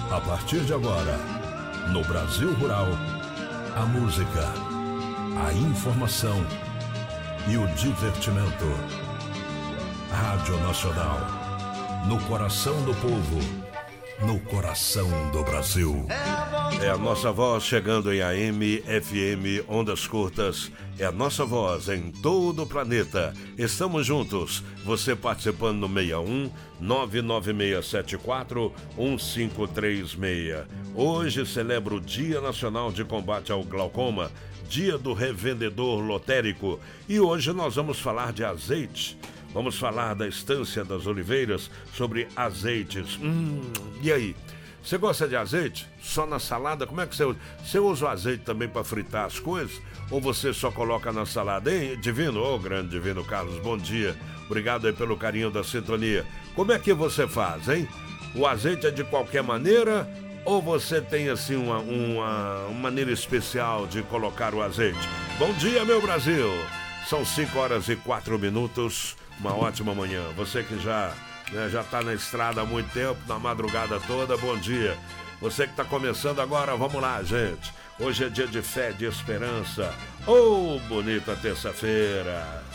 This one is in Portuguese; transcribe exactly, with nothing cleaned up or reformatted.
A partir de agora, no Brasil Rural, a música, a informação e o divertimento. Rádio Nacional, no coração do povo, no coração do Brasil. É a nossa voz chegando em A M, F M, ondas curtas. É a nossa voz em todo o planeta. Estamos juntos. Você participando no seis um nove nove seis sete quatro um cinco três seis. Hoje celebra o Dia Nacional de Combate ao Glaucoma, Dia do Revendedor Lotérico. E hoje nós vamos falar de azeite. Vamos falar da Estância das Oliveiras, sobre azeites. Hum, e aí? Você gosta de azeite? Só na salada? Como é que você usa? Você usa o azeite também para fritar as coisas? Ou você só coloca na salada? Hein, Divino? Ô, oh, grande Divino Carlos, bom dia. Obrigado aí pelo carinho da sintonia. Como é que você faz, hein? O azeite é de qualquer maneira? Ou você tem, assim, uma, uma, uma maneira especial de colocar o azeite? Bom dia, meu Brasil! São cinco horas e quatro minutos. Uma ótima manhã. Você que já... Né, já está na estrada há muito tempo, na madrugada toda, bom dia. Você que está começando agora, vamos lá, gente. Hoje é dia de fé, de esperança. Oh, bonita terça-feira.